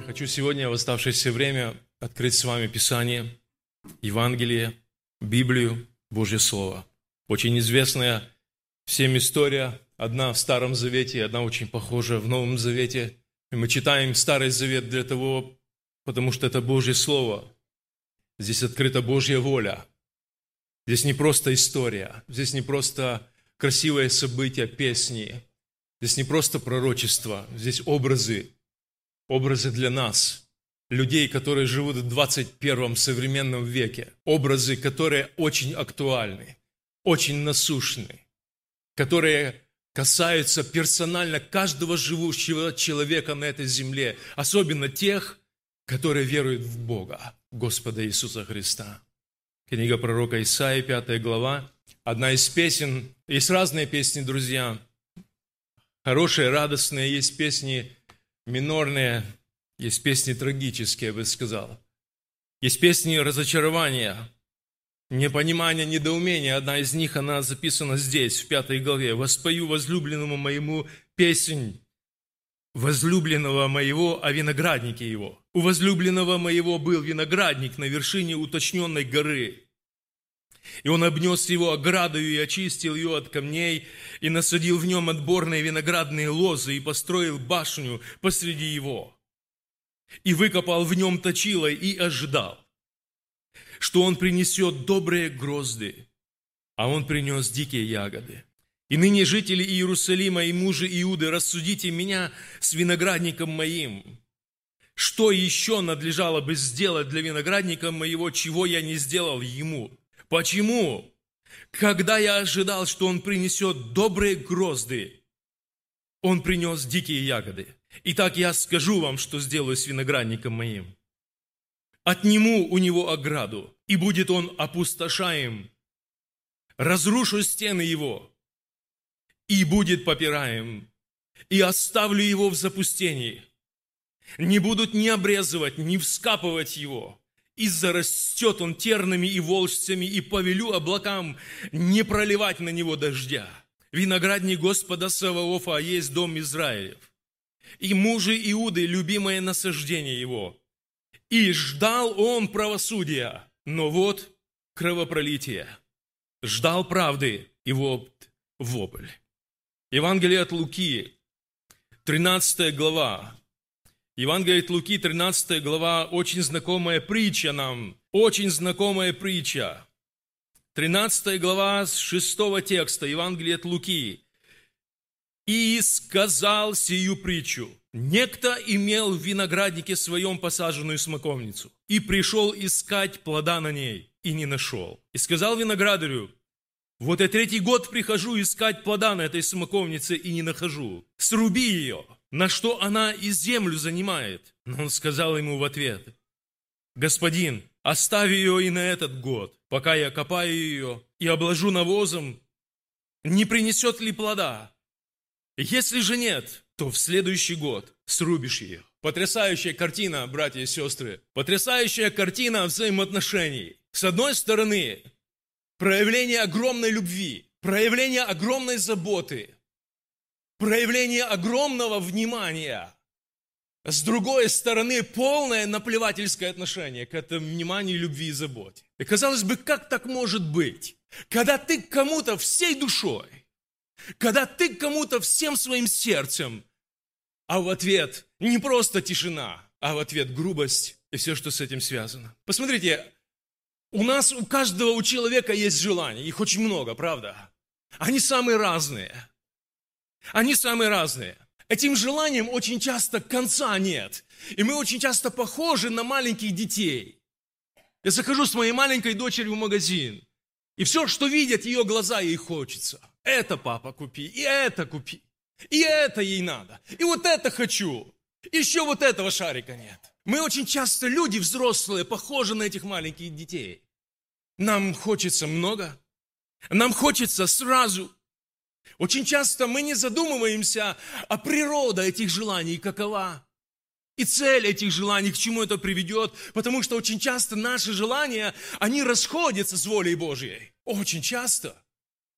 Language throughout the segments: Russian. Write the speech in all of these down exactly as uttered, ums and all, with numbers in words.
Хочу сегодня в оставшееся время открыть с вами Писание, Евангелие, Библию, Божье Слово. Очень известная всем история, одна в Старом Завете, одна очень похожая в Новом Завете. И мы читаем Старый Завет для того, потому что это Божье Слово. Здесь открыта Божья воля. Здесь не просто история, здесь не просто красивые события, песни. Здесь не просто пророчество, здесь образы. Образы для нас, людей, которые живут в двадцать первом современном веке. Образы, которые очень актуальны, очень насущны, которые касаются персонально каждого живущего человека на этой земле, особенно тех, которые веруют в Бога, Господа Иисуса Христа. Книга пророка Исаии, пятая глава, одна из песен. Есть разные песни, друзья, хорошие, радостные, есть песни минорные, есть песни трагические, я бы сказал. Есть песни разочарования, непонимания, недоумения. Одна из них, она записана здесь, в пятой главе. «Воспою возлюбленному моему песнь возлюбленного моего о винограднике его. У возлюбленного моего был виноградник на вершине уточненной горы. И он обнес его оградою и очистил ее от камней, и насадил в нем отборные виноградные лозы, и построил башню посреди его. И выкопал в нем точило, и ожидал, что он принесет добрые грозды, а он принес дикие ягоды. И ныне, жители Иерусалима и мужи Иуды, рассудите меня с виноградником моим. Что еще надлежало бы сделать для виноградника моего, чего я не сделал ему? Почему? Когда я ожидал, что он принесет добрые грозды, он принес дикие ягоды. Итак, я скажу вам, что сделаю с виноградником моим. Отниму у него ограду, и будет он опустошаем. Разрушу стены его, и будет попираем, и оставлю его в запустении. Не будут ни обрезывать, ни вскапывать его. И зарастет он тернами и волжцами, и повелю облакам не проливать на него дождя. Виноградник Господа Саваофа есть дом Израилев. И мужи Иуды, любимое насаждение его. И ждал он правосудия, но вот кровопролитие. Ждал правды, и вот вопль». Евангелие от Луки, тринадцатая глава. Евангелие от Луки, тринадцатая глава, очень знакомая притча нам, очень знакомая притча. тринадцатая глава с шестого текста, Евангелие от Луки. «И сказал сию притчу: некто имел в винограднике своем посаженную смоковницу, и пришел искать плода на ней, и не нашел. И сказал виноградарю: вот я третий год прихожу искать плода на этой смоковнице, и не нахожу. Сруби ее, на что она и землю занимает. Но он сказал ему в ответ: господин, оставь ее и на этот год, пока я копаю ее и обложу навозом, не принесет ли плода? Если же нет, то в следующий год срубишь ее». Потрясающая картина, братья и сестры, потрясающая картина взаимоотношений. С одной стороны, проявление огромной любви, проявление огромной заботы, проявление огромного внимания. С другой стороны, полное наплевательское отношение к этому вниманию, любви и заботе. И казалось бы, как так может быть? Когда ты к кому-то всей душой, когда ты к кому-то всем своим сердцем, а в ответ не просто тишина, а в ответ грубость и все, что с этим связано. Посмотрите, у нас, у каждого, у человека есть желания, их очень много, правда? Они самые разные. Они самые разные. Этим желаниям очень часто конца нет. И мы очень часто похожи на маленьких детей. Я захожу с моей маленькой дочерью в магазин, и все, что видят ее глаза, ей хочется. Это, папа, купи, и это купи, и это ей надо, и вот это хочу, еще вот этого шарика нет. Мы очень часто, люди взрослые, похожи на этих маленьких детей. Нам хочется много, нам хочется сразу. Очень часто мы не задумываемся о природе этих желаний, какова, и цель этих желаний, к чему это приведет, потому что очень часто наши желания, они расходятся с волей Божьей. Очень часто.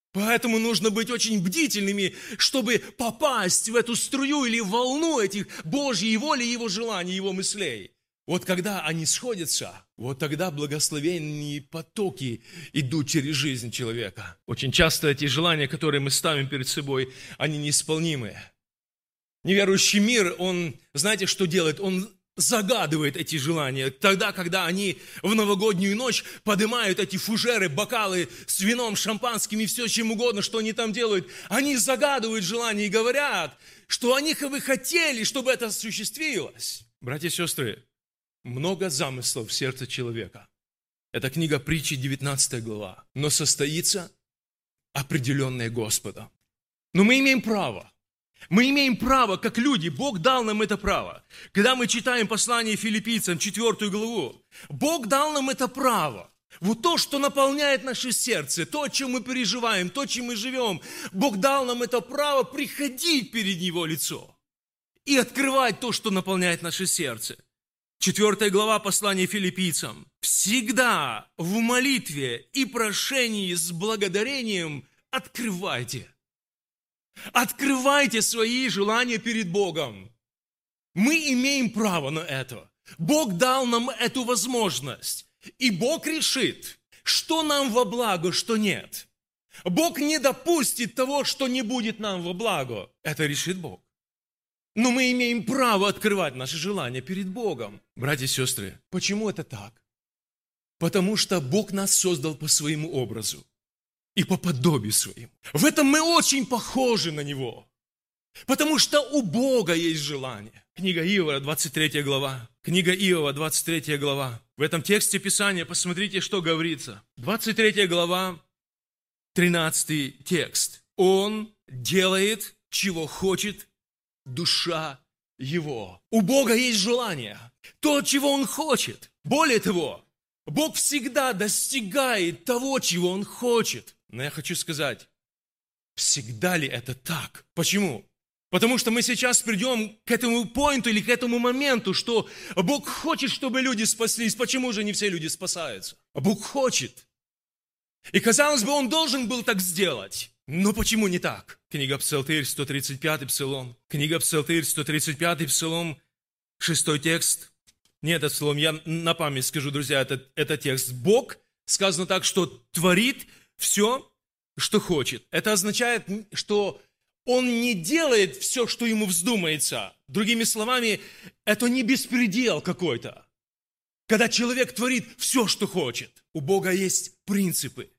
Поэтому нужно быть очень бдительными, чтобы попасть в эту струю или волну этих Божьей воли, Его желаний, Его мыслей. Вот когда они сходятся, вот тогда благословенные потоки идут через жизнь человека. Очень часто эти желания, которые мы ставим перед собой, они неисполнимы. Неверующий мир, он, знаете, что делает? Он загадывает эти желания. Тогда, когда они в новогоднюю ночь поднимают эти фужеры, бокалы с вином, шампанским и все чем угодно, что они там делают, они загадывают желания и говорят, что они бы хотели, чтобы это осуществилось. Братья и сестры, много замыслов в сердце человека. Это книга Притчи, девятнадцатая глава. Но состоится определенное Господом. Но мы имеем право. Мы имеем право, как люди, Бог дал нам это право. Когда мы читаем послание Филиппийцам, четвертую главу, Бог дал нам это право. Вот то, что наполняет наше сердце, то, о чем мы переживаем, то, чем мы живем, Бог дал нам это право приходить перед Его лицо и открывать то, что наполняет наше сердце. Четвертая глава послания Филиппийцам. «Всегда в молитве и прошении с благодарением открывайте». Открывайте свои желания перед Богом. Мы имеем право на это. Бог дал нам эту возможность. И Бог решит, что нам во благо, что нет. Бог не допустит того, что не будет нам во благо. Это решит Бог. Но мы имеем право открывать наши желания перед Богом. Братья и сестры, почему это так? Потому что Бог нас создал по своему образу и по подобию своему. В этом мы очень похожи на Него. Потому что у Бога есть желание. Книга Иова, двадцать третья глава. Книга Иова, двадцать третья глава. В этом тексте Писания посмотрите, что говорится. двадцать третья глава, тринадцатый текст. Он делает, чего хочет душа его. У Бога есть желание. То, чего Он хочет. Более того, Бог всегда достигает того, чего Он хочет. Но я хочу сказать, всегда ли это так? Почему? Потому что мы сейчас придем к этому поинту или к этому моменту, что Бог хочет, чтобы люди спаслись. Почему же не все люди спасаются? Бог хочет. И, казалось бы, Он должен был так сделать. Но почему не так? Книга Псалтырь, сто тридцать пятый псалом. Книга Псалтырь, сто тридцать пятый псалом, шестой текст. Не этот псалом, я на память скажу, друзья, это, это текст. Бог, сказано так, что творит все, что хочет. Это означает, что Он не делает все, что Ему вздумается. Другими словами, это не беспредел какой-то. Когда человек творит все, что хочет. У Бога есть принципы,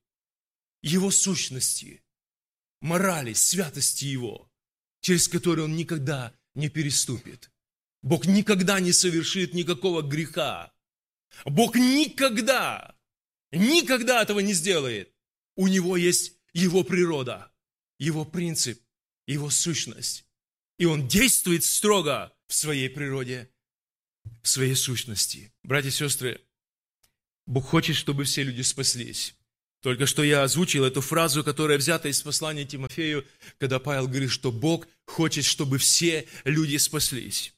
Его сущности, морали, святости Его, через которые Он никогда не переступит. Бог никогда не совершит никакого греха. Бог никогда, никогда этого не сделает. У Него есть Его природа, Его принцип, Его сущность. И Он действует строго в своей природе, в своей сущности. Братья и сестры, Бог хочет, чтобы все люди спаслись. Только что я озвучил эту фразу, которая взята из послания Тимофею, когда Павел говорит, что Бог хочет, чтобы все люди спаслись.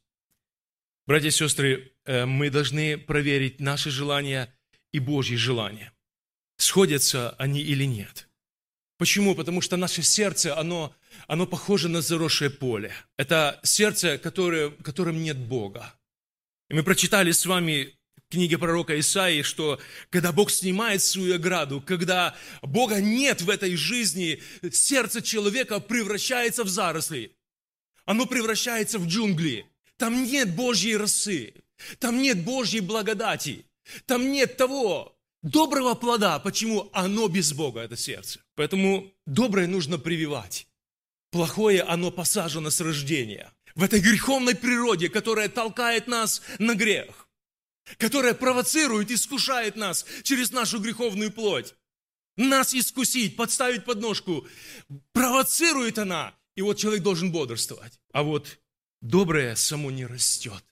Братья и сестры, мы должны проверить наши желания и Божьи желания. Сходятся они или нет. Почему? Потому что наше сердце, оно, оно похоже на заросшее поле. Это сердце, которое, в котором нет Бога. И мы прочитали с вами в книге пророка Исаии, что когда Бог снимает свою ограду, когда Бога нет в этой жизни, сердце человека превращается в заросли. Оно превращается в джунгли. Там нет Божьей росы, там нет Божьей благодати, там нет того доброго плода. Почему? Оно без Бога, это сердце. Поэтому доброе нужно прививать. Плохое, оно посажено с рождения. В этой греховной природе, которая толкает нас на грех, которая провоцирует, искушает нас через нашу греховную плоть. Нас искусить, подставить подножку. Провоцирует она. И вот человек должен бодрствовать. А вот доброе само не растет.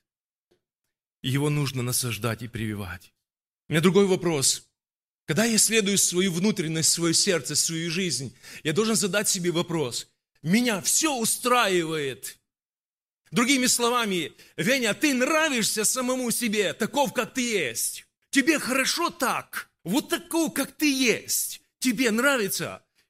Его нужно насаждать и прививать. У меня другой вопрос. Когда я исследую свою внутренность, свое сердце, свою жизнь, я должен задать себе вопрос. Меня все устраивает. Другими словами, Веня, ты нравишься самому себе, таков, как ты есть. Тебе хорошо так, вот таков, как ты есть. Тебе нравится?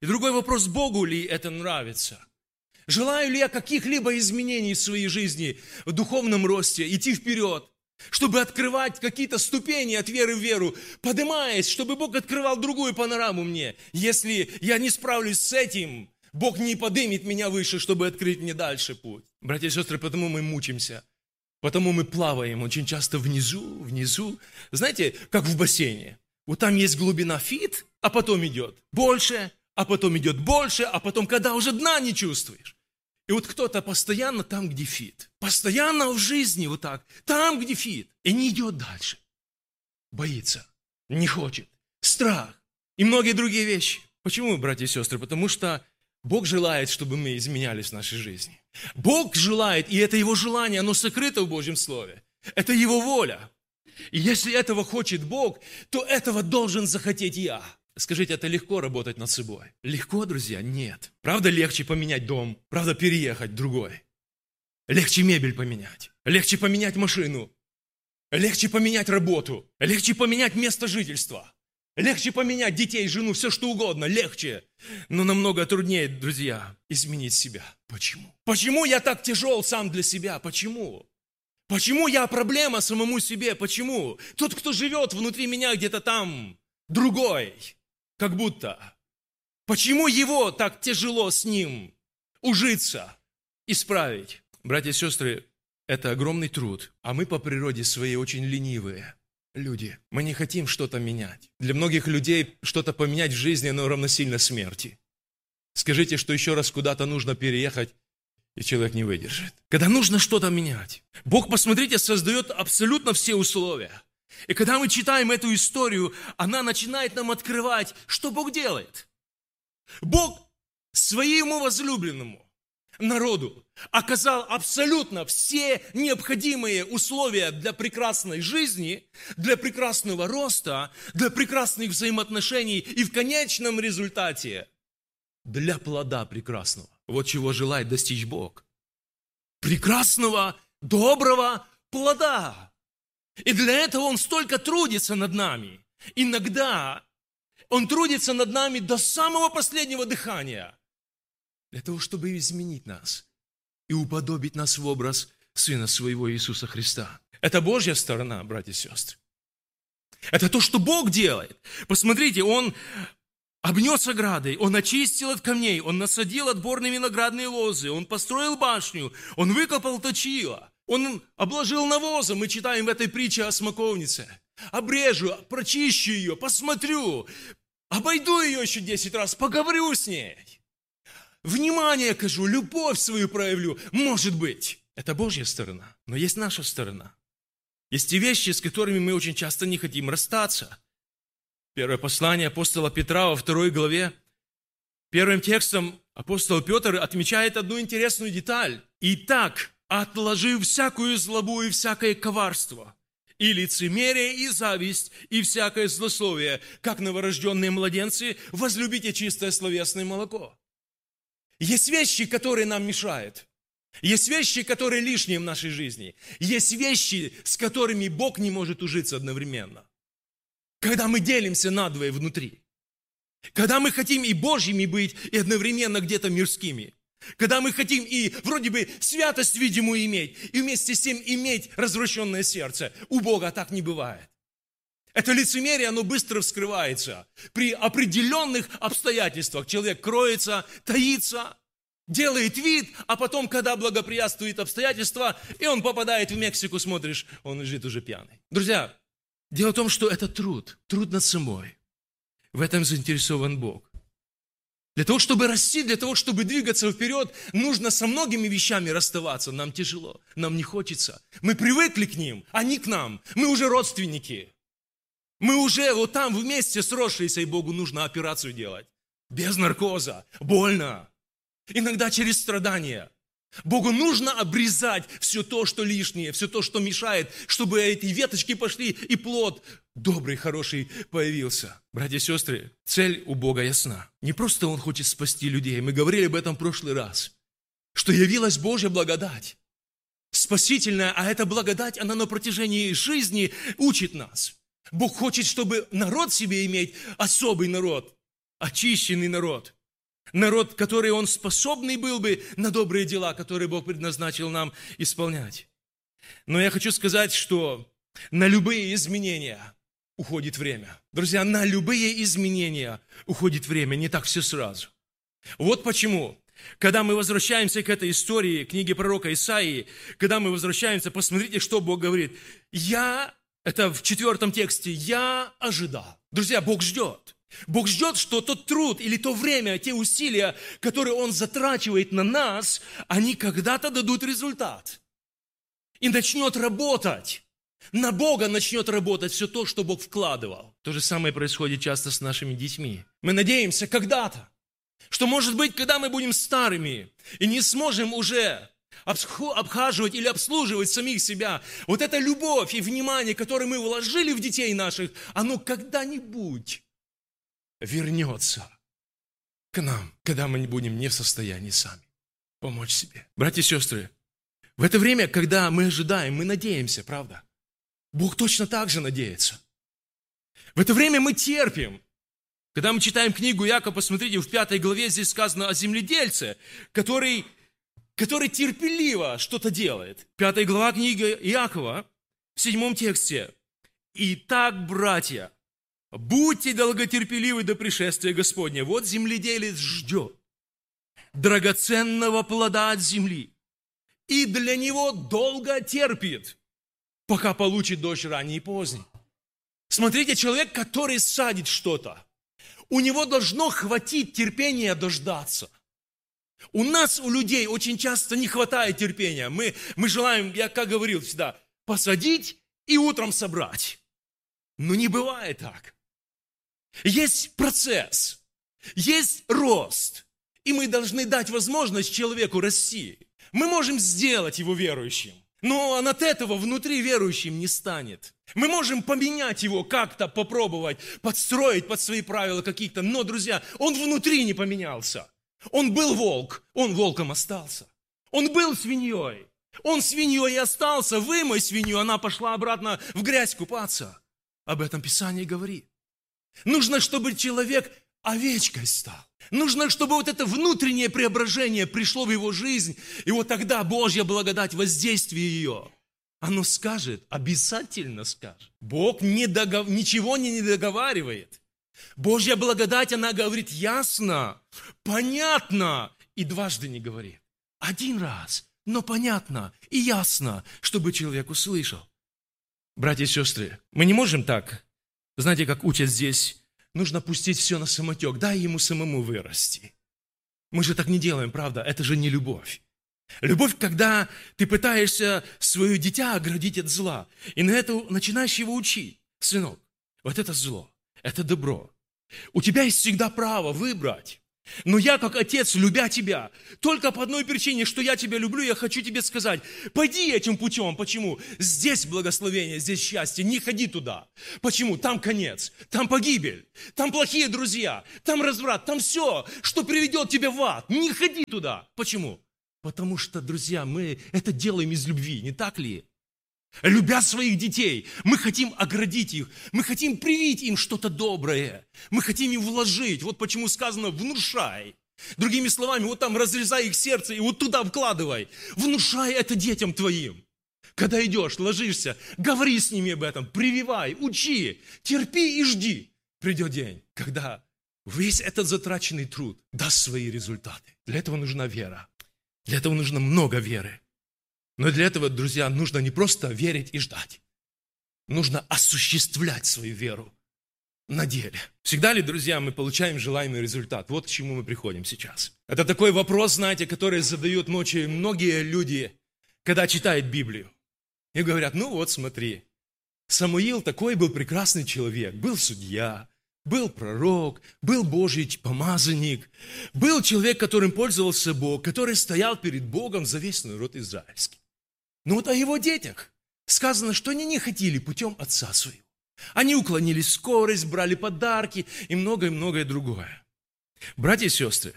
И другой вопрос, Богу ли это нравится? Желаю ли я каких-либо изменений в своей жизни, в духовном росте, идти вперед, чтобы открывать какие-то ступени от веры в веру, поднимаясь, чтобы Бог открывал другую панораму мне. Если я не справлюсь с этим, Бог не поднимет меня выше, чтобы открыть мне дальше путь. Братья и сестры, потому мы мучимся, потому мы плаваем очень часто внизу, внизу. Знаете, как в бассейне. Вот там есть глубина фит, а потом идет больше, а потом идет больше, а потом, когда уже дна не чувствуешь. И вот кто-то постоянно там, где фит. Постоянно в жизни вот так, там, где фит. И не идет дальше. Боится, не хочет. Страх и многие другие вещи. Почему, братья и сестры? Потому что Бог желает, чтобы мы изменялись в нашей жизни. Бог желает, и это Его желание, оно сокрыто в Божьем Слове. Это Его воля. И если этого хочет Бог, то этого должен захотеть я. Скажите, это легко работать над собой? Легко, друзья? Нет. Правда, легче поменять дом? Правда, переехать в другой? Легче мебель поменять? Легче поменять машину? Легче поменять работу? Легче поменять место жительства? Легче поменять детей, жену, все что угодно? Легче. Но намного труднее, друзья, изменить себя. Почему? Почему я так тяжел сам для себя? Почему? Почему я проблема самому себе? Почему? Тот, кто живет внутри меня где-то там, другой. Как будто. Почему его так тяжело с ним ужиться, исправить? Братья и сестры, это огромный труд, а мы по природе своей очень ленивые люди. Мы не хотим что-то менять. Для многих людей что-то поменять в жизни, оно равносильно смерти. Скажите, что еще раз куда-то нужно переехать, и человек не выдержит. Когда нужно что-то менять, Бог, посмотрите, создает абсолютно все условия. И когда мы читаем эту историю, она начинает нам открывать, что Бог делает. Бог своему возлюбленному народу оказал абсолютно все необходимые условия для прекрасной жизни, для прекрасного роста, для прекрасных взаимоотношений и в конечном результате для плода прекрасного. Вот чего желает достичь Бог. Прекрасного, доброго плода. И для этого Он столько трудится над нами. Иногда Он трудится над нами до самого последнего дыхания. Для того, чтобы изменить нас и уподобить нас в образ Сына Своего Иисуса Христа. Это Божья сторона, братья и сестры. Это то, что Бог делает. Посмотрите, Он обнес оградой, Он очистил от камней, Он насадил отборные виноградные лозы, Он построил башню, Он выкопал точило. Он обложил навозом, мы читаем в этой притче о смоковнице. Обрежу, прочищу ее, посмотрю, обойду ее еще десять раз, поговорю с ней. Внимание окажу, любовь свою проявлю. Может быть, это Божья сторона, но есть наша сторона. Есть те вещи, с которыми мы очень часто не хотим расстаться. Первое послание апостола Петра во второй главе. Первым текстом апостол Петр отмечает одну интересную деталь. «Итак, отложив всякую злобу и всякое коварство, и лицемерие, и зависть, и всякое злословие, как новорожденные младенцы, возлюбите чистое словесное молоко». Есть вещи, которые нам мешают. Есть вещи, которые лишние в нашей жизни. Есть вещи, с которыми Бог не может ужиться одновременно. Когда мы делимся надвое внутри. Когда мы хотим и Божьими быть, и одновременно где-то мирскими. Когда мы хотим и вроде бы святость видимую иметь, и вместе с тем иметь развращенное сердце. У Бога так не бывает. Это лицемерие, оно быстро вскрывается. При определенных обстоятельствах человек кроется, таится, делает вид, а потом, когда благоприятствует обстоятельства, и он попадает в Мексику, смотришь, он лежит уже пьяный. Друзья, дело в том, что это труд, труд над собой. В этом заинтересован Бог. Для того, чтобы расти, для того, чтобы двигаться вперед, нужно со многими вещами расставаться. Нам тяжело, нам не хочется. Мы привыкли к ним, они к нам. Мы уже родственники. Мы уже вот там вместе сросшиеся, и Богу нужно операцию делать. Без наркоза. Больно. Иногда через страдания. Богу нужно обрезать все то, что лишнее, все то, что мешает, чтобы эти веточки пошли, и плод добрый, хороший появился. Братья и сестры, цель у Бога ясна. Не просто Он хочет спасти людей. Мы говорили об этом в прошлый раз. Что явилась Божья благодать. Спасительная, а эта благодать, она на протяжении жизни учит нас. Бог хочет, чтобы народ себе иметь, особый народ, очищенный народ. Народ, который он способный был бы на добрые дела, которые Бог предназначил нам исполнять. Но я хочу сказать, что на любые изменения уходит время. Друзья, на любые изменения уходит время, не так все сразу. Вот почему, когда мы возвращаемся к этой истории, книге пророка Исаии, когда мы возвращаемся, посмотрите, что Бог говорит. Я, это в четвертом тексте, я ожидал. Друзья, Бог ждет. Бог ждет, что тот труд или то время, те усилия, которые Он затрачивает на нас, они когда-то дадут результат. И начнет работать. На Бога начнет работать все то, что Бог вкладывал. То же самое происходит часто с нашими детьми. Мы надеемся когда-то, что, может быть, когда мы будем старыми и не сможем уже обхаживать или обслуживать самих себя, вот эта любовь и внимание, которое мы вложили в детей наших, оно когда-нибудь вернется к нам, когда мы не будем не в состоянии сами помочь себе. Братья и сестры, в это время, когда мы ожидаем, мы надеемся, правда? Бог точно так же надеется. В это время мы терпим. Когда мы читаем книгу Иакова, посмотрите, в пятой главе здесь сказано о земледельце, который, который терпеливо что-то делает. Пятая глава книги Иакова, в седьмом тексте. «Итак, братья, будьте долготерпеливы до пришествия Господня. Вот земледелец ждет драгоценного плода от земли, и для него долго терпит, пока получит дождь ранний и поздний». Смотрите, человек, который садит что-то, у него должно хватить терпения дождаться. У нас, у людей, очень часто не хватает терпения. Мы, мы желаем, я как говорил всегда, посадить и утром собрать. Но не бывает так. Есть процесс, есть рост, и мы должны дать возможность человеку расти. Мы можем сделать его верующим, но он от этого внутри верующим не станет. Мы можем поменять его, как-то попробовать, подстроить под свои правила каких-то, но, друзья, он внутри не поменялся. Он был волк, он волком остался. Он был свиньей, он свиньей и остался. Вымой свинью, она пошла обратно в грязь купаться. Об этом Писание говорит. Нужно, чтобы человек овечкой стал. Нужно, чтобы вот это внутреннее преображение пришло в его жизнь, и вот тогда Божья благодать, воздействие ее, оно скажет, обязательно скажет. Бог не догов... ничего не недоговаривает. Божья благодать, она говорит ясно, понятно, и дважды не говорит. Один раз, но понятно и ясно, чтобы человек услышал. Братья и сестры, мы не можем так, знаете, как учат здесь, нужно пустить все на самотек, дай ему самому вырасти. Мы же так не делаем, правда? Это же не любовь. Любовь, когда ты пытаешься свое дитя оградить от зла, и на это начинаешь его учить. Сынок, вот это зло, это добро. У тебя есть всегда право выбрать. Но я, как отец, любя тебя, только по одной причине, что я тебя люблю, я хочу тебе сказать, пойди этим путем. Почему? Здесь благословение, здесь счастье, не ходи туда. Почему? Там конец, там погибель, там плохие друзья, там разврат, там все, что приведет тебя в ад. Не ходи туда. Почему? Потому что, друзья, мы это делаем из любви, не так ли? Любя своих детей, мы хотим оградить их, мы хотим привить им что-то доброе, мы хотим им вложить. Вот почему сказано «внушай». Другими словами, вот там разрезай их сердце и вот туда вкладывай. Внушай это детям твоим. Когда идешь, ложишься, говори с ними об этом, прививай, учи, терпи и жди. Придет день, когда весь этот затраченный труд даст свои результаты. Для этого нужна вера. Для этого нужно много веры. Но для этого, друзья, нужно не просто верить и ждать. Нужно осуществлять свою веру на деле. Всегда ли, друзья, мы получаем желаемый результат? Вот к чему мы приходим сейчас. Это такой вопрос, знаете, который задают ночью многие люди, когда читают Библию. И говорят, ну вот смотри, Самуил такой был прекрасный человек, был судья, был пророк, был Божий помазанник, был человек, которым пользовался Бог, который стоял перед Богом за весь народ израильский. Но вот о его детях сказано, что они не ходили путем отца своего. Они уклонили скорость, брали подарки и многое-многое другое. Братья и сестры,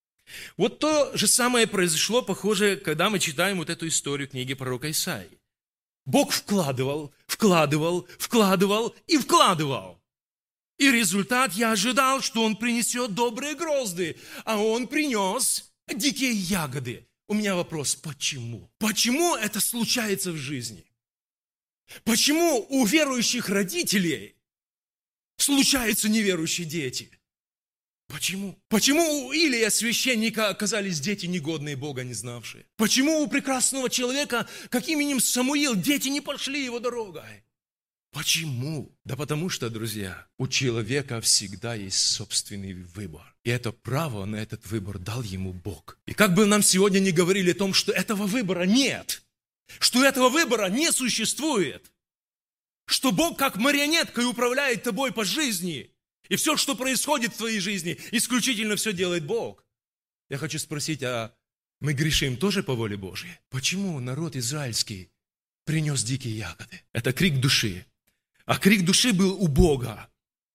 вот то же самое произошло, похоже, когда мы читаем вот эту историю книги пророка Исаии. Бог вкладывал, вкладывал, вкладывал и вкладывал. И результат я ожидал, что он принесет добрые грозды, а он принес дикие ягоды. У меня вопрос, почему? Почему это случается в жизни? Почему у верующих родителей случаются неверующие дети? Почему? Почему у Илия, священника, оказались дети негодные, Бога не знавшие? Почему у прекрасного человека, как именем Самуил, дети не пошли его дорогой? Почему? Да потому что, друзья, у человека всегда есть собственный выбор. И это право на этот выбор дал ему Бог. И как бы нам сегодня не говорили о том, что этого выбора нет, что этого выбора не существует, что Бог как марионеткой управляет тобой по жизни, и все, что происходит в твоей жизни, исключительно все делает Бог. Я хочу спросить, а мы грешим тоже по воле Божьей? Почему народ израильский принес дикие ягоды? Это крик души. А крик души был у Бога.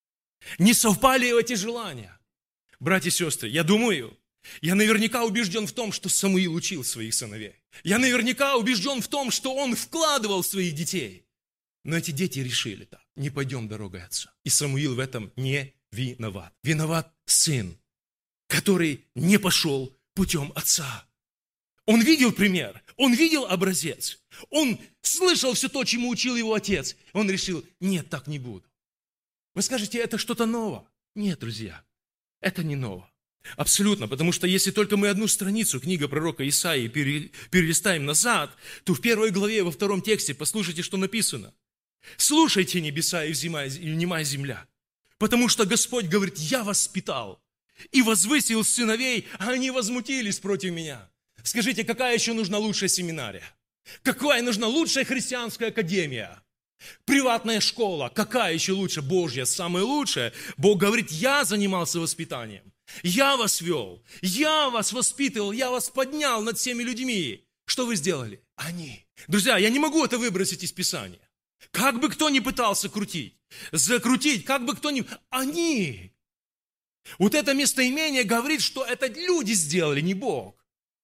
Не совпали эти желания. Братья и сестры, я думаю, я наверняка убежден в том, что Самуил учил своих сыновей. Я наверняка убежден в том, что он вкладывал в своих детей. Но эти дети решили так, не пойдем дорогой отца. И Самуил в этом не виноват. Виноват сын, который не пошел путем отца. Он видел пример, он видел образец, он слышал все то, чему учил его отец. Он решил, нет, так не буду. Вы скажете, это что-то новое? Нет, друзья, это не новое. Абсолютно, потому что если только мы одну страницу, книга пророка Исаии, перелистаем назад, то в первой главе, во втором тексте, послушайте, что написано. «Слушайте, небеса, и внимай земля, потому что Господь говорит, я воспитал и возвысил сыновей, а они возмутились против меня». Скажите, какая еще нужна лучшая семинария? Какая нужна лучшая христианская академия? Приватная школа, какая еще лучше? Божья, самая лучшая. Бог говорит, я занимался воспитанием, я вас вел, я вас воспитывал, я вас поднял над всеми людьми. Что вы сделали? Они. Друзья, я не могу это выбросить из Писания. Как бы кто ни пытался крутить, закрутить, как бы кто ни... Они. Вот это местоимение говорит, что это люди сделали, не Бог.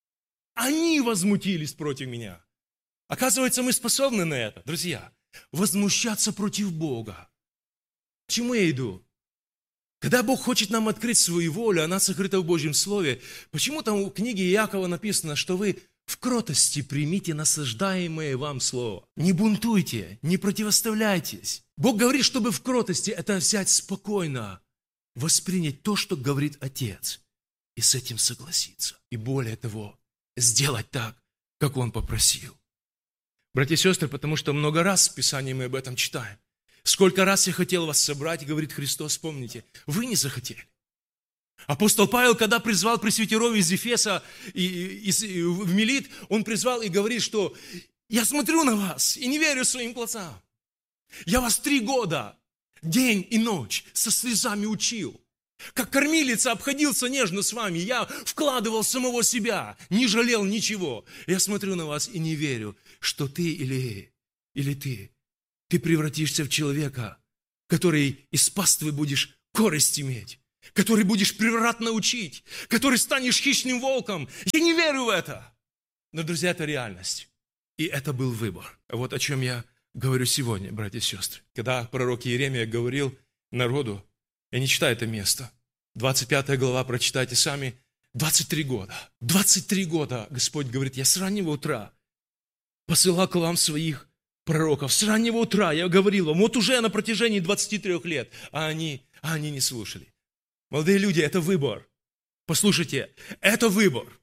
Они возмутились против меня. Оказывается, мы способны на это, друзья. Возмущаться против Бога. К чему я иду? Когда Бог хочет нам открыть свою волю, она сокрыта в Божьем Слове, почему там в книге Иакова написано, что вы в кротости примите насаждаемое вам Слово. Не бунтуйте, не противоставляйтесь. Бог говорит, чтобы в кротости это взять спокойно, воспринять то, что говорит Отец, и с этим согласиться. И более того, сделать так, как Он попросил. Братья и сестры, потому что много раз в Писании мы об этом читаем. Сколько раз я хотел вас собрать, говорит Христос, помните, вы не захотели. Апостол Павел, когда призвал пресвитеров из Ефеса и, и, и в Милит, он призвал и говорит, что я смотрю на вас и не верю своим глазам. Я вас три года, день и ночь, со слезами учил. Как кормилица обходился нежно с вами, я вкладывал самого себя, не жалел ничего. Я смотрю на вас и не верю, что ты или, или ты, ты превратишься в человека, который из паствы будешь корость иметь, который будешь превратно учить, который станешь хищным волком. Я не верю в это. Но, друзья, это реальность. И это был выбор. Вот о чем я говорю сегодня, братья и сестры. Когда пророк Иеремия говорил народу, я не читаю это место, двадцать пятая глава, прочитайте сами, двадцать три года. двадцать три года Господь говорит, я с раннего утра посылал к вам своих пророков. С раннего утра я говорил вам, вот уже на протяжении двадцати трёх лет, а они, а они не слушали. Молодые люди, это выбор. Послушайте, это выбор.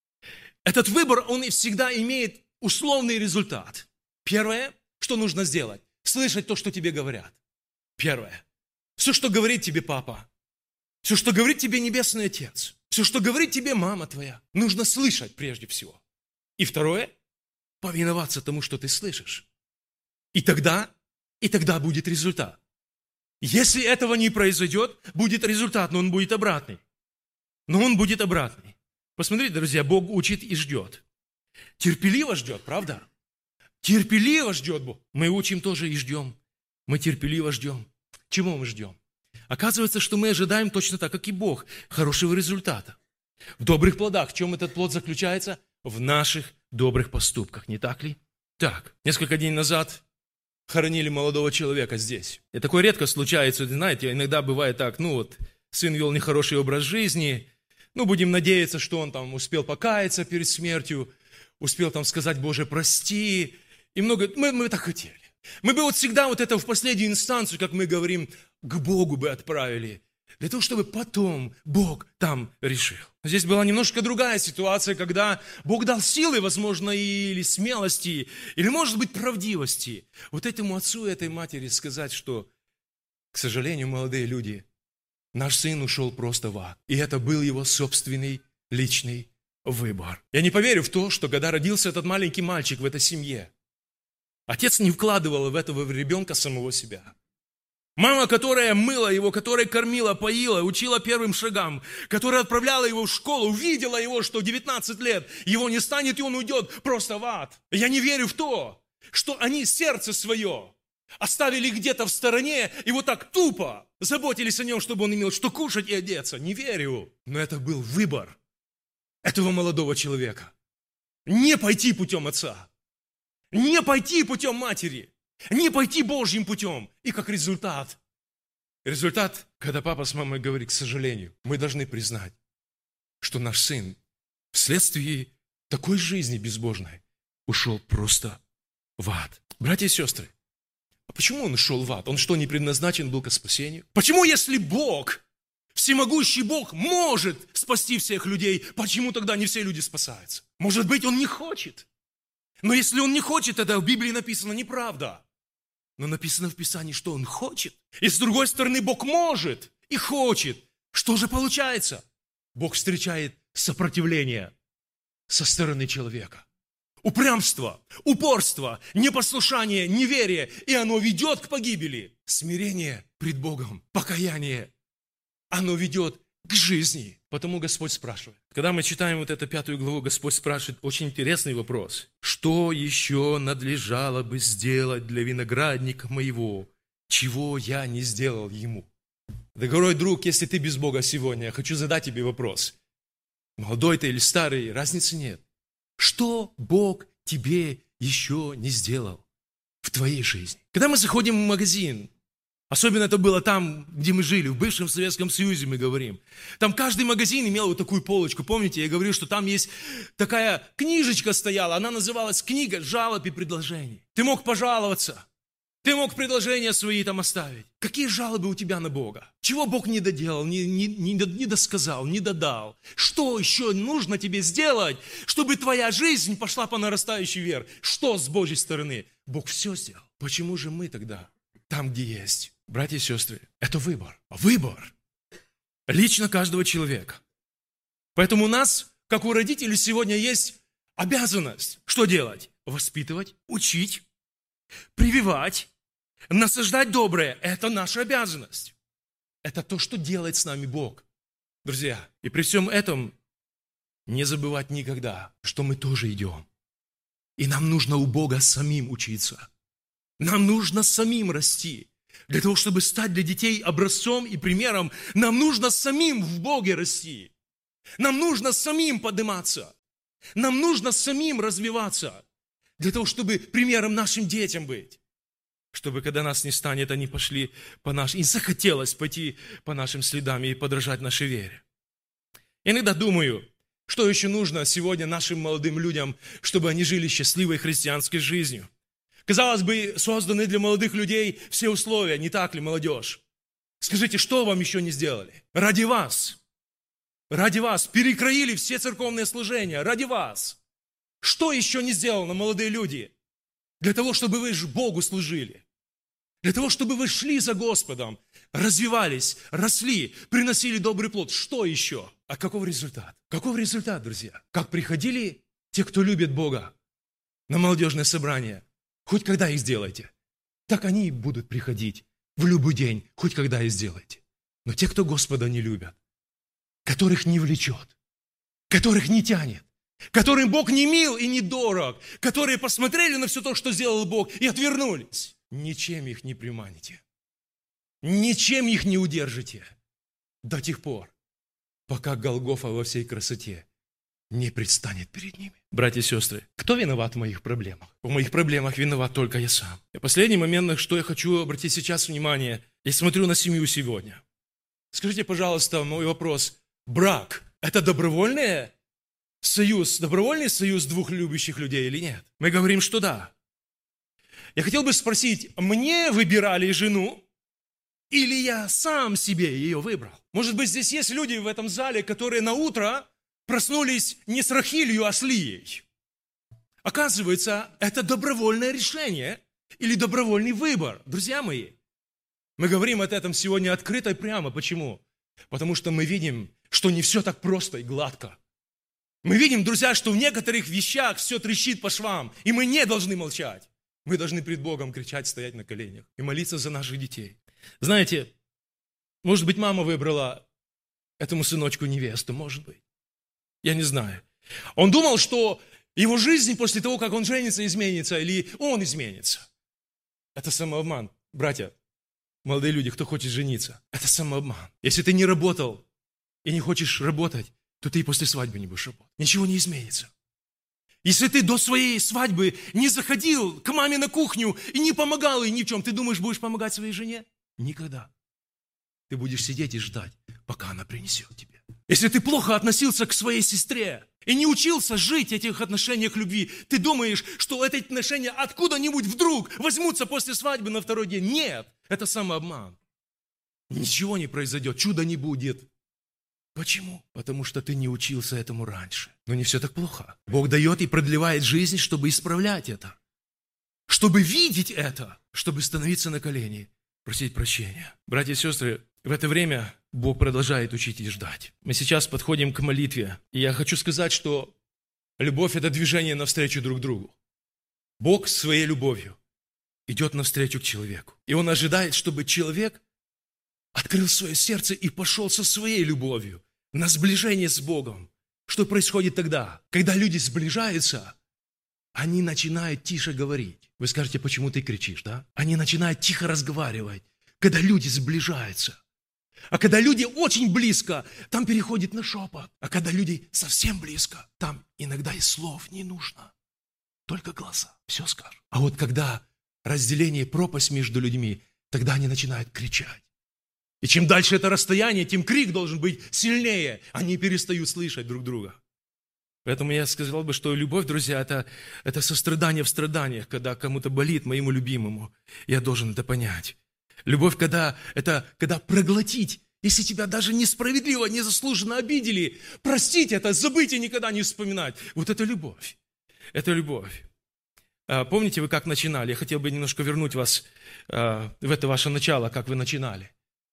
Этот выбор, он и всегда имеет условный результат. Первое, что нужно сделать, слышать то, что тебе говорят. Первое. Все, что говорит тебе папа, все, что говорит тебе Небесный Отец, все, что говорит тебе мама твоя, нужно слышать прежде всего. И второе, повиноваться тому, что ты слышишь. И тогда, и тогда будет результат. Если этого не произойдет, будет результат, но он будет обратный. Но он будет обратный. Посмотрите, друзья, Бог учит и ждет. Терпеливо ждет, правда? Терпеливо ждет Бог. Мы учим тоже и ждем. Мы терпеливо ждем. Чего мы ждем? Оказывается, что мы ожидаем точно так, как и Бог, хорошего результата. В добрых плодах. В чем этот плод заключается? В наших добрых поступках, не так ли? Так, несколько дней назад хоронили молодого человека здесь. И такое редко случается, знаете, иногда бывает так, ну вот, сын вел нехороший образ жизни, ну, будем надеяться, что он там успел покаяться перед смертью, успел там сказать, Боже, прости, и много, мы, мы так хотели. Мы бы вот всегда вот это в последнюю инстанцию, как мы говорим, к Богу бы отправили, для того, чтобы потом Бог там решил. Здесь была немножко другая ситуация, когда Бог дал силы, возможно, или смелости, или, может быть, правдивости вот этому отцу и этой матери сказать, что, к сожалению, молодые люди, наш сын ушел просто в ад. И это был его собственный личный выбор. Я не поверю в то, что когда родился этот маленький мальчик в этой семье, отец не вкладывал в этого ребенка самого себя. Мама, которая мыла его, которая кормила, поила, учила первым шагам, которая отправляла его в школу, увидела его, что в девятнадцать лет его не станет, и он уйдет просто в ад. Я не верю в то, что они сердце свое оставили где-то в стороне и вот так тупо заботились о нем, чтобы он имел что кушать и одеться. Не верю. Но это был выбор этого молодого человека. Не пойти путем отца, не пойти путем матери, не пойти Божьим путем. И как результат, результат, когда папа с мамой говорит, к сожалению, мы должны признать, что наш сын вследствие такой жизни безбожной ушел просто в ад. Братья и сестры, а почему он ушел в ад? Он что, не предназначен был к спасению? Почему, если Бог, всемогущий Бог, может спасти всех людей, почему тогда не все люди спасаются? Может быть, он не хочет. Но если он не хочет, тогда в Библии написано неправда. Но написано в Писании, что он хочет. И с другой стороны, Бог может и хочет. Что же получается? Бог встречает сопротивление со стороны человека. Упрямство, упорство, непослушание, неверие. И оно ведет к погибели. Смирение пред Богом, покаяние. Оно ведет к жизни. Потому Господь спрашивает. Когда мы читаем вот эту пятую главу, Господь спрашивает очень интересный вопрос. Что еще надлежало бы сделать для виноградника моего, чего я не сделал ему? Дорогой друг, если ты без Бога сегодня, я хочу задать тебе вопрос. Молодой ты или старый, разницы нет. Что Бог тебе еще не сделал в твоей жизни? Когда мы заходим в магазин, особенно это было там, где мы жили, в бывшем Советском Союзе мы говорим. Там каждый магазин имел вот такую полочку. Помните, я говорил, что там есть такая книжечка стояла, она называлась «Книга жалоб и предложений». Ты мог пожаловаться, ты мог предложения свои там оставить. Какие жалобы у тебя на Бога? Чего Бог не доделал, не, не, не, не досказал, не додал? Что еще нужно тебе сделать, чтобы твоя жизнь пошла по нарастающей вверх? Что с Божьей стороны? Бог все сделал. Почему же мы тогда там, где есть? Братья и сестры, это выбор. Выбор. Лично каждого человека. Поэтому у нас, как у родителей, сегодня есть обязанность. Что делать? Воспитывать, учить, прививать, насаждать доброе. Это наша обязанность. Это то, что делает с нами Бог. Друзья, и при всем этом не забывать никогда, что мы тоже идем. И нам нужно у Бога самим учиться. Нам нужно самим расти. Для того, чтобы стать для детей образцом и примером, нам нужно самим в Боге расти. Нам нужно самим подниматься. Нам нужно самим развиваться. Для того, чтобы примером нашим детям быть. Чтобы, когда нас не станет, они пошли по нашим... И захотелось пойти по нашим следам и подражать нашей вере. Иногда думаю, что еще нужно сегодня нашим молодым людям, чтобы они жили счастливой христианской жизнью. Казалось бы, созданы для молодых людей все условия, не так ли, молодежь? Скажите, что вам еще не сделали? Ради вас. Ради вас. Перекроили все церковные служения. Ради вас. Что еще не сделано, молодые люди? Для того, чтобы вы Богу служили. Для того, чтобы вы шли за Господом, развивались, росли, приносили добрый плод. Что еще? А каков результат? Каков результат, друзья? Как приходили те, кто любит Бога, на молодежное собрание? Хоть когда их сделайте, так они и будут приходить в любой день, хоть когда их сделайте. Но те, кто Господа не любят, которых не влечет, которых не тянет, которым Бог не мил и не дорог, которые посмотрели на все то, что сделал Бог, и отвернулись, ничем их не приманите, ничем их не удержите до тех пор, пока Голгофа во всей красоте не предстанет перед ними. Братья и сестры, кто виноват в моих проблемах? В моих проблемах виноват только я сам. И последний момент, на что я хочу обратить сейчас внимание, я смотрю на семью сегодня. Скажите, пожалуйста, мой вопрос. Брак – это добровольный союз, добровольный союз двух любящих людей или нет? Мы говорим, что да. Я хотел бы спросить, мне выбирали жену или я сам себе ее выбрал? Может быть, здесь есть люди в этом зале, которые на утро проснулись не с Рахилью, а с Лией. Оказывается, это добровольное решение или добровольный выбор. Друзья мои, мы говорим об этом сегодня открыто и прямо. Почему? Потому что мы видим, что не все так просто и гладко. Мы видим, друзья, что в некоторых вещах все трещит по швам, и мы не должны молчать. Мы должны пред Богом кричать, стоять на коленях и молиться за наших детей. Знаете, может быть, мама выбрала этому сыночку невесту, может быть. Я не знаю. Он думал, что его жизнь после того, как он женится, изменится, или он изменится. Это самообман. Братья, молодые люди, кто хочет жениться, это самообман. Если ты не работал и не хочешь работать, то ты и после свадьбы не будешь работать. Ничего не изменится. Если ты до своей свадьбы не заходил к маме на кухню и не помогал ей ни в чем, ты думаешь, будешь помогать своей жене? Никогда. Ты будешь сидеть и ждать, пока она принесет тебе. Если ты плохо относился к своей сестре и не учился жить в этих отношениях любви, ты думаешь, что эти отношения откуда-нибудь вдруг возьмутся после свадьбы на второй день. Нет, это самообман. Ничего не произойдет, чуда не будет. Почему? Потому что ты не учился этому раньше. Но не все так плохо. Бог дает и продлевает жизнь, чтобы исправлять это. Чтобы видеть это, чтобы становиться на колени, просить прощения. Братья и сестры, в это время Бог продолжает учить и ждать. Мы сейчас подходим к молитве. И я хочу сказать, что любовь – это движение навстречу друг другу. Бог своей любовью идет навстречу к человеку. И Он ожидает, чтобы человек открыл свое сердце и пошел со своей любовью на сближение с Богом. Что происходит тогда? Когда люди сближаются, они начинают тише говорить. Вы скажете, почему ты кричишь, да? Они начинают тихо разговаривать, когда люди сближаются. А когда люди очень близко, там переходит на шепот. А когда люди совсем близко, там иногда и слов не нужно. Только глаза. Все скажут. А вот когда разделение, пропасть между людьми, тогда они начинают кричать. И чем дальше это расстояние, тем крик должен быть сильнее. Они перестают слышать друг друга. Поэтому я сказал бы, что любовь, друзья, это, это сострадание в страданиях, когда кому-то болит, моему любимому. Я должен это понять. Любовь, когда, это когда проглотить, если тебя даже несправедливо, незаслуженно обидели, простить это, забыть и никогда не вспоминать. Вот это любовь. Это любовь. Помните, вы как начинали? Я хотел бы немножко вернуть вас в это ваше начало, как вы начинали.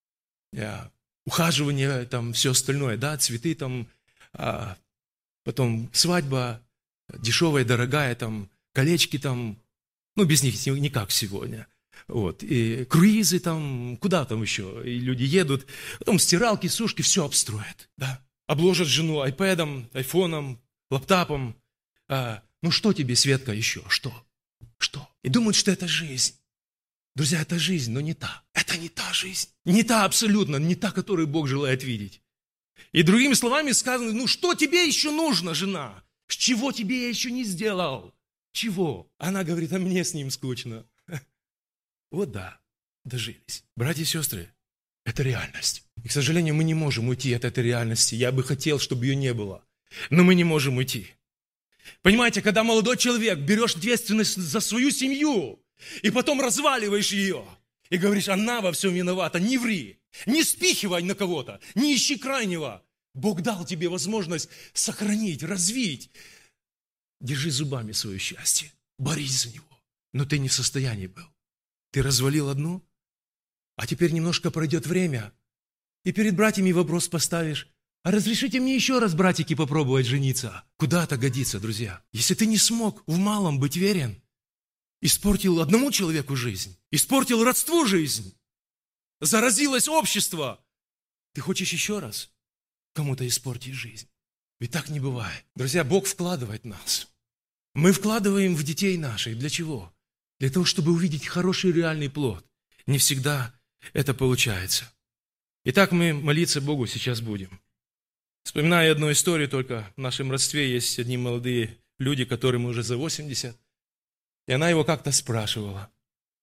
Ухаживание, там, все остальное, да, цветы, там, а, потом свадьба, дешевая, дорогая, там, колечки, там, ну, без них никак сегодня, вот, и круизы, там, куда там еще, и люди едут, потом стиралки, сушки, все обстроят, да, обложат жену айпэдом, айфоном, лаптопом, а, ну, что тебе, Светка, еще, что, что, и думают, что это жизнь. Друзья, это жизнь, но не та. Это не та жизнь. Не та абсолютно, не та, которую Бог желает видеть. И другими словами сказано, ну что тебе еще нужно, жена? Чего тебе я еще не сделал? Чего? Она говорит, а мне с ним скучно. Вот да, дожились. Братья и сестры, это реальность. И, к сожалению, мы не можем уйти от этой реальности. Я бы хотел, чтобы ее не было. Но мы не можем уйти. Понимаете, когда молодой человек, берешь ответственность за свою семью, и потом разваливаешь ее. И говоришь, она во всем виновата. Не ври. Не спихивай на кого-то. Не ищи крайнего. Бог дал тебе возможность сохранить, развить. Держи зубами свое счастье. Борись за него. Но ты не в состоянии был. Ты развалил одну, а теперь немножко пройдет время. И перед братьями вопрос поставишь. А разрешите мне еще раз, братики, попробовать жениться? Куда это годится, друзья? Если ты не смог в малом быть верен, испортил одному человеку жизнь, испортил родству жизнь, заразилось общество. Ты хочешь еще раз кому-то испортить жизнь? Ведь так не бывает. Друзья, Бог вкладывает в нас. Мы вкладываем в детей наших. Для чего? Для того, чтобы увидеть хороший реальный плод. Не всегда это получается. Итак, мы молиться Богу сейчас будем. Вспоминаю одну историю, только в нашем родстве есть одни молодые люди, которым уже за восемьдесят. И она его как-то спрашивала.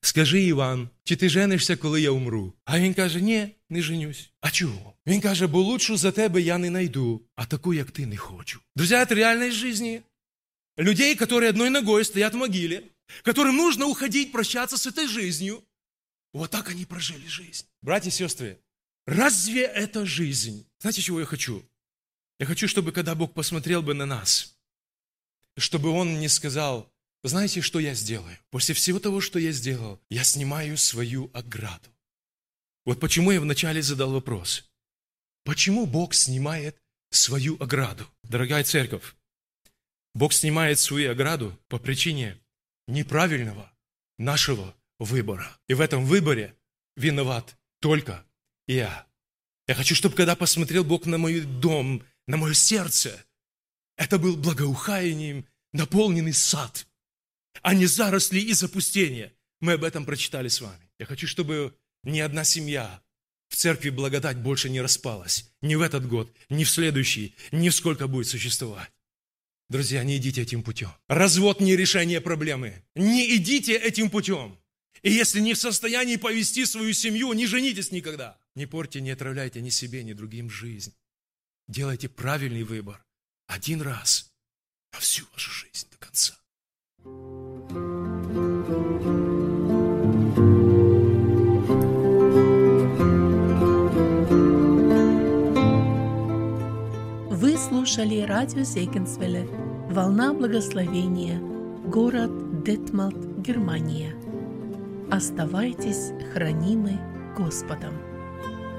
скажи, Іван, чи ти женишся, коли я умру? А він каже, ні, не женюсь. А чого? Він каже, бо лучшу за тебе я не найду, а таку, як ти, не хочу. Друзья, это реальность жизни. Людей, которые одной ногой стоят в могиле, которым нужно уходить, прощаться с этой жизнью. Вот так они прожили жизнь. Братья и сестры, разве это жизнь? Знаете, чего я хочу? Я хочу, чтобы когда Бог посмотрел бы на нас, чтобы Он не сказал, знаете, что я сделаю? После всего того, что я сделал, я снимаю свою ограду. Вот почему я вначале задал вопрос. Почему Бог снимает свою ограду? Дорогая церковь, Бог снимает свою ограду по причине неправильного нашего выбора. И в этом выборе виноват только я. Я хочу, чтобы когда посмотрел Бог на мой дом, на мое сердце, это был благоуханием наполненный сад, а не заросли и запустения. Мы об этом прочитали с вами. Я хочу, чтобы ни одна семья в церкви благодать больше не распалась. Ни в этот год, ни в следующий, ни в сколько будет существовать. Друзья, не идите этим путем. Развод не решение проблемы. Не идите этим путем. И если не в состоянии повести свою семью, не женитесь никогда. Не портите, не отравляйте ни себе, ни другим жизнь. Делайте правильный выбор. Один раз на всю вашу жизнь до конца. Вы слушали радио Зегенсвелле «Волна благословения», город Детмалт, Германия. Оставайтесь хранимы Господом.